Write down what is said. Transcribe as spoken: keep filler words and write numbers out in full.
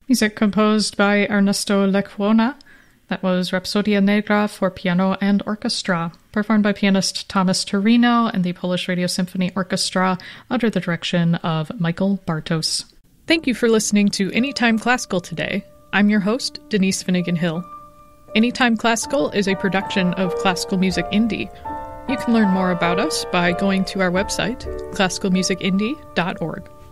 Music composed by Ernesto Lecuona. That was Rhapsodia Negra for piano and orchestra, performed by pianist Thomas Torino and the Polish Radio Symphony Orchestra under the direction of Michael Bartos. Thank you for listening to Anytime Classical today. I'm your host, Denise Finnegan Hill. Anytime Classical is a production of Classical Music Indie. You can learn more about us by going to our website, classical music indie dot org.